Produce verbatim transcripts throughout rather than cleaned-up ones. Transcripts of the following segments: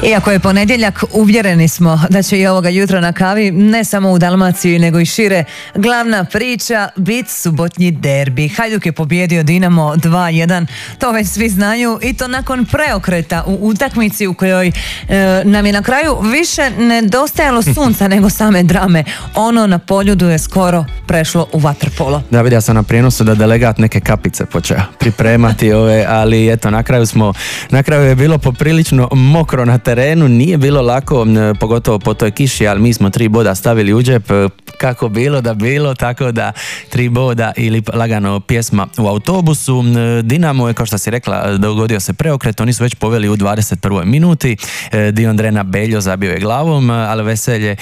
Iako je ponedjeljak, uvjereni smo da će i ovoga jutra na kavi, ne samo u Dalmaciji nego i šire, glavna priča bit subotnji derbi. Hajduk je pobijedio Dinamo dva jedan, to već svi znaju, i to nakon preokreta u utakmici u kojoj e, nam je na kraju više nedostajalo sunca nego same drame. Ono na Poljudu je skoro prešlo u vaterpolo. Da, vidio sam na prijenosu da delegat neke kapice počeo pripremati ove, ali eto, na kraju smo, na kraju je bilo poprilično mokro na terenu, nije bilo lako, pogotovo po toj kiši, ali mi smo tri boda stavili u džep, kako bilo da bilo, tako da tri boda ili lagano pjesma u autobusu. Dinamo je, kao što si rekla, dogodio se preokret, oni su već poveli u dvadeset prvoj minuti, Dion Drena Beljo zabio je glavom, ali veselje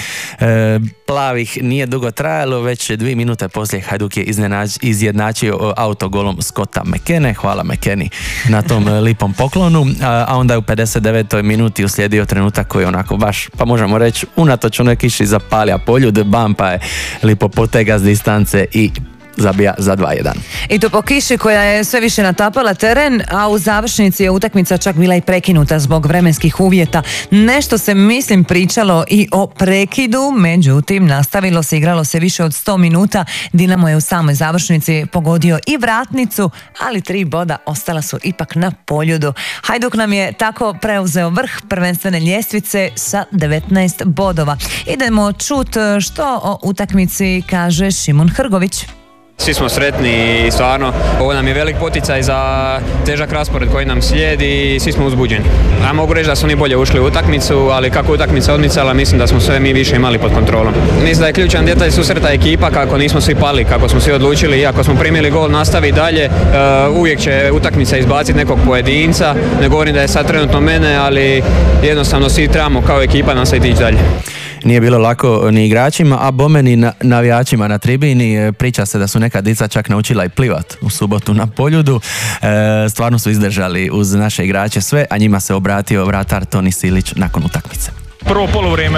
plavih nije dugo trajalo, već dvije minute poslije Hajduk je izjednačio autogolom Scotta McKenne, hvala McKenny na tom lipom poklonu, a onda je u pedeset devetoj minuti uslijedio trenutak koji je onako baš, pa možemo reći, unatoč onoj kiši zapalja Poljud, Bampa je lipo potega s distance i zabija za dva jedan. I to po kiši koja je sve više natapala teren, a u završnici je utakmica čak bila i prekinuta zbog vremenskih uvjeta. Nešto se, mislim, pričalo i o prekidu, međutim, nastavilo se, igralo se više od sto minuta. Dinamo je u samoj završnici pogodio i vratnicu, ali tri boda ostala su ipak na Poljudu. Hajduk nam je tako preuzeo vrh prvenstvene ljestvice sa devetnaest bodova. Idemo čut što o utakmici kaže Šimun Hrgović. Svi smo sretni i stvarno ovo nam je velik poticaj za težak raspored koji nam slijedi i svi smo uzbuđeni. Ja mogu reći da su oni bolje ušli u utakmicu, ali kako utakmica odmicala, mislim da smo sve mi više imali pod kontrolom. Mislim da je ključan detalj susreta ekipa, kako nismo svi pali, kako smo svi odlučili, iako smo primili gol, nastavi dalje, uh, uvijek će utakmica izbaciti nekog pojedinca, ne govorim da je sad trenutno mene, ali jednostavno svi trebamo kao ekipa nastaviti ići dalje. Nije bilo lako ni igračima, a bome ni na, navijačima na tribini. Priča se da su neka dica čak naučila i plivat u subotu na Poljudu. E, stvarno su izdržali uz naše igrače sve, a njima se obratio vratar Toni Silić nakon utakmice. Prvo poluvrijeme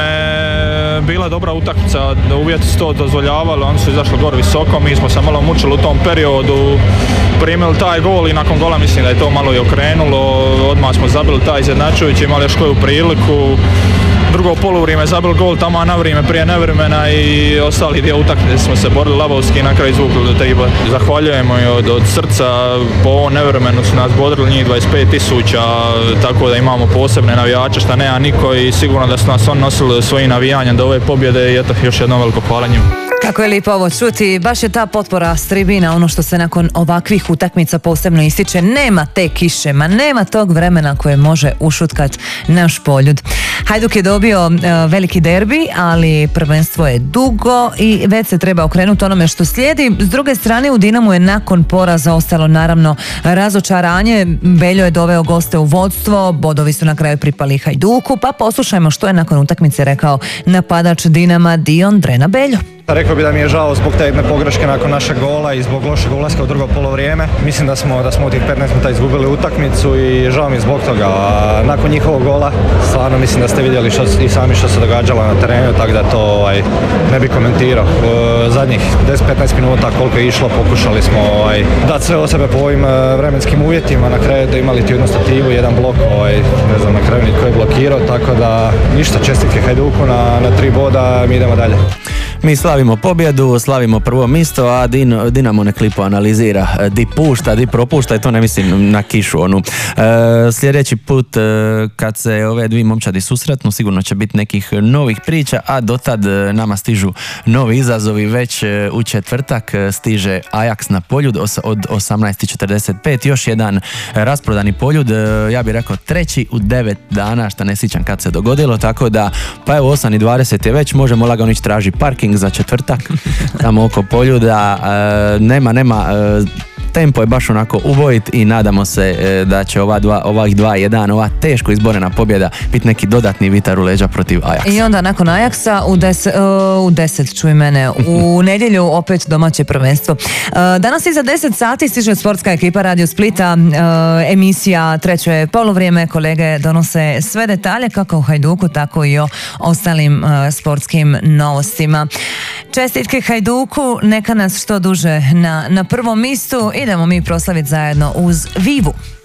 bila dobra utakmica, uvjeti su to dozvoljavali, oni su izašli gore visoko, mi smo se malo mučili u tom periodu, primili taj gol i nakon gola mislim da je to malo i okrenulo, odmah smo zabili taj izjednačujući, imali još koju priliku. Drugo poluvrijeme zabili gol tamo na vrijeme prije nevremena i ostali dio utakmice smo se borili lavovski i na kraju izvukli do tri boda. Zahvaljujemo i od, od srca, po ovom nevremenu su nas bodrili njih dvadeset pet tisuća, tako da imamo posebne navijače šta nema niko i sigurno da su nas on nosili svojim navijanjem do ove pobjede i eto, još jedno veliko hvala njima. Kako je lijepo ovo čuti, baš je ta potpora s tribina ono što se nakon ovakvih utakmica posebno ističe. Nema te kiše, ma nema tog vremena koje može ušutkat naš Poljud. Hajduk je dobio uh, veliki derbi, ali prvenstvo je dugo i već se treba okrenuti onome što slijedi. S druge strane, u Dinamu je nakon poraza ostalo naravno razočaranje. Beljo je doveo goste u vodstvo, bodovi su na kraju pripali Hajduku, pa poslušajmo što je nakon utakmice rekao napadač Dinama Dion Drena Beljo. Rekao bi da mi je žao zbog te jedne pogreške nakon našeg gola i zbog lošeg ulaska u drugo polovrijeme. Mislim da smo, da smo u tih petnaest minuta izgubili utakmicu i žao mi je zbog toga. A nakon njihovog gola, stvarno mislim da ste vidjeli što, i sami što se događalo na terenu, tako da to ovaj, ne bi komentirao. U zadnjih deset do petnaest minuta koliko je išlo, pokušali smo ovaj, dati sve o sebe po ovim vremenskim uvjetima. Na kraju da imali tu jednu stativu, jedan blok, ovaj, ne znam na kraju nitko je blokirao, tako da ništa, čestitke Hajduku na, na tri boda, mi idemo dalje. Mi slavimo pobjedu, slavimo prvo mjesto, a Din, Dinamo nek lipo analizira di pušta, di propušta i to ne mislim na kišu onu. E, sljedeći put e, kad se ove dvije momčadi susretnu sigurno će biti nekih novih priča, a dotad nama stižu novi izazovi. Već e, u četvrtak stiže Ajax na Poljud od osamnaest četrdeset pet, još jedan rasprodani Poljud, e, ja bih rekao treći u devet dana, što ne sjećam kad se dogodilo, tako da pa evo osam i dvadeset je već, možemo lagano ići traži parking za četvrtak tamo oko Poljuda. E, nema, nema e, tempo je baš onako ubojit i nadamo se e, da će ova dva, ovih dva jedan, ova teško izborena pobjeda biti neki dodatni vitar u leđa protiv Ajaxa. I onda nakon Ajaxa u, des, uh, u deset, čuj mene, u nedjelju opet domaće prvenstvo. Uh, danas iza deset sati stiže sportska ekipa Radio Splita, uh, emisija treće polovrijeme, kolege donose sve detalje kako o Hajduku, tako i o ostalim uh, sportskim novostima. Čestitke Hajduku, neka nas što duže na, na prvom mistu. Idemo mi proslaviti zajedno uz Vivu.